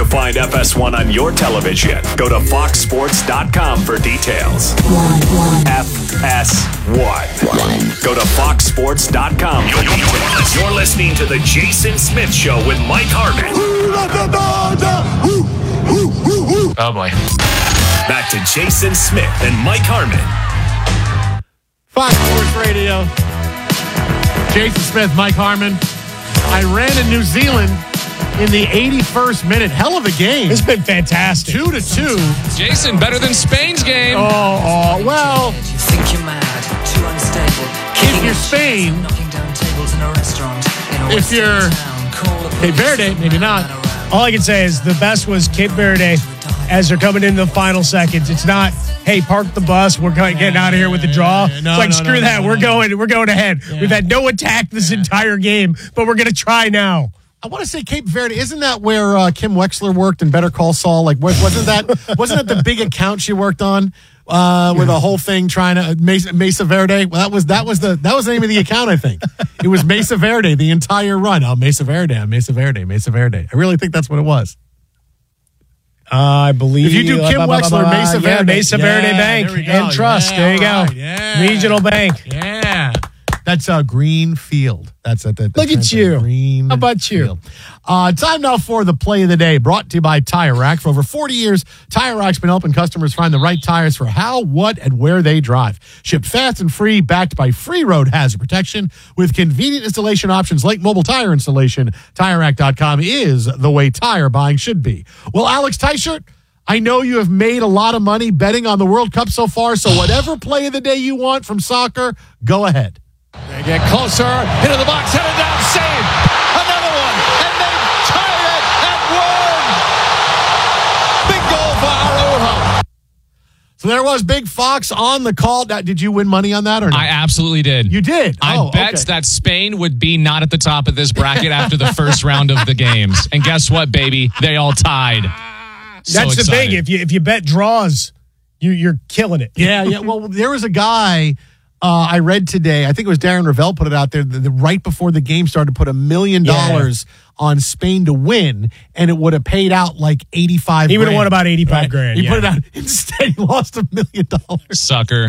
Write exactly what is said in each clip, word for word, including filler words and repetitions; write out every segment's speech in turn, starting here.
find F S one on your television, go to fox sports dot com for details. One, one. F S one. Go to fox sports dot com for details. You're listening to The Jason Smith Show with Mike Harmon. Oh, boy. Back to Jason Smith and Mike Harmon. Fox Sports Radio. Jason Smith, Mike Harmon. Iran and New Zealand in the eighty-first minute. Hell of a game. It's been fantastic. Two to two. Jason, better than Spain's game. Oh, oh well. You think you're mad, too unstable. If you're Spain, knocking down tables in a restaurant. In a if you're Cape Verde, maybe not. All I can say is the best was Cape Verde as they're coming into the final seconds. It's not, hey, park the bus. We're getting out of here with the draw. No, it's like, no, screw no, that. no, we're no. going. We're going ahead. Yeah. We've had no attack this yeah. entire game, but we're going to try now. I want to say Cape Verde. Isn't that where uh, Kim Wexler worked in Better Call Saul? Like, wasn't that wasn't that the big account she worked on? Uh, with the whole thing trying to Mesa, Mesa Verde. Well, that was that was the that was the name of the account. I think it was Mesa Verde the entire run. Oh, Mesa Verde, Mesa Verde, Mesa Verde. I really think that's what it was. Uh, I believe if you do Kim uh, Wexler, uh, Mesa yeah, Verde, Mesa Verde yeah, Bank there and Trust. Yeah, there you right. go. Yeah. Regional Bank. Yeah. That's uh, Greenfield. That's at the. Look at you. Green How about you? Field. Uh, time now for the play of the day, brought to you by Tire Rack. For over forty years, Tire Rack's been helping customers find the right tires for how, what, and where they drive. Shipped fast and free, backed by free road hazard protection with convenient installation options like mobile tire installation. Tire Rack dot com is the way tire buying should be. Well, Alex Teichert, I know you have made a lot of money betting on the World Cup so far, so whatever play of the day you want from soccer, go ahead. They get closer, into the box, headed down, save. Another one, and they've tied it at one. Big goal for Araujo. So there was Big Fox on the call. Now, did you win money on that or not? I absolutely did. You did? I oh, bet okay. that Spain would be not at the top of this bracket after the first round of the games. And guess what, baby? They all tied. So That's the excited. thing. If you if you bet draws, you you're killing it. Yeah, yeah. Well, there was a guy uh, I read today. I think it was Darren Ravel put it out there. The, the, right before the game started, put a million dollars on Spain to win, and it would have paid out like eighty-five. He would have grand, won about eighty-five right? grand. He yeah. put it out instead. He lost a million dollars. Sucker.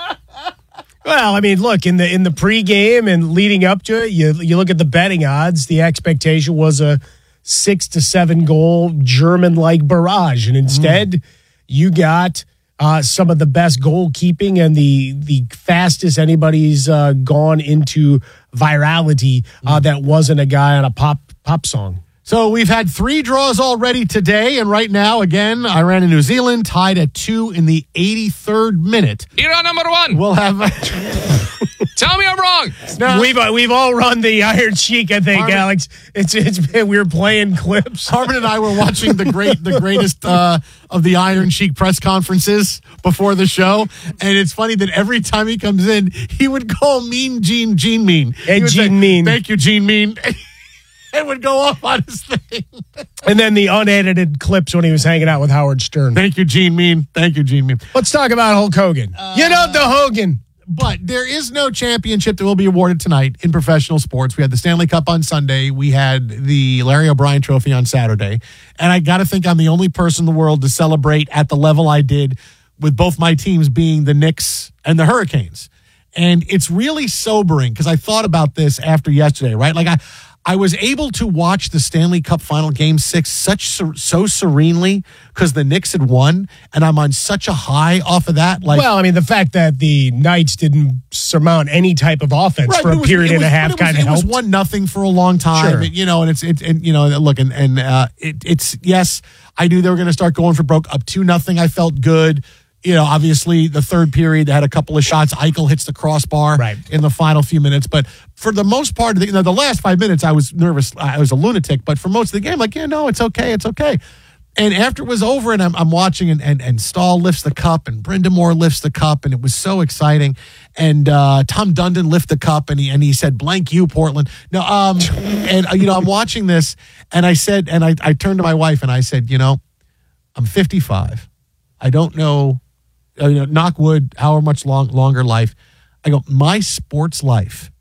Well, I mean, look, in the in the pregame and leading up to it, you you look at the betting odds. The expectation was a six to seven goal German-like barrage, and instead mm. you got uh, some of the best goalkeeping and the the fastest anybody's uh, gone into virality uh, mm. that wasn't a guy on a pop pop song. So we've had three draws already today, and right now, again, Iran and New Zealand tied at two in the eighty-third minute. Iran number one. We'll have. Tell me I'm wrong. No. We've uh, we've all run the Iron Sheik, I think, Harmon, Alex. It's it's been, we were playing clips. Harmon and I were watching the great the greatest uh, of the Iron Sheik press conferences before the show, and it's funny that every time he comes in, he would call Mean Gene Gene Mean. And Gene say, Mean. Thank you, Gene Mean. It would go off on his thing. And then the unedited clips when he was hanging out with Howard Stern. Thank you, Gene Mean. Thank you, Gene Mean. Let's talk about Hulk Hogan. Uh, you know the Hogan. But there is no championship that will be awarded tonight in professional sports. We had the Stanley Cup on Sunday. We had the Larry O'Brien Trophy on Saturday. And I got to think I'm the only person in the world to celebrate at the level I did with both my teams being the Knicks and the Hurricanes. And it's really sobering because I thought about this after yesterday, right? Like I... I was able to watch the Stanley Cup final game six such so serenely because the Knicks had won, and I'm on such a high off of that. Like, well, I mean, the fact that the Knights didn't surmount any type of offense right, for a was, period was, and a half kind of helped. helped. It was one nothing for a long time, Sure. you know, and it's it, and you know, look, and and uh, it, it's yes, I knew they were going to start going for broke up two nothing. I felt good. You know, obviously the third period, they had a couple of shots. Eichel hits the crossbar right. in the final few minutes. But for the most part of the, you know, the last five minutes, I was nervous. I was a lunatic. But for most of the game, like, yeah, no, it's okay. It's okay. And after it was over and I'm, I'm watching and, and, and Stahl lifts the cup and Brindamore lifts the cup and it was so exciting. And uh, Tom Dundon lifted the cup and he, and he said, blank you, Portland. No, um, and, uh, you know, I'm watching this and I said, and I, I turned to my wife and I said, you know, I'm fifty-five. I don't know. You know, knock wood, however much long, longer life. I go, my sports life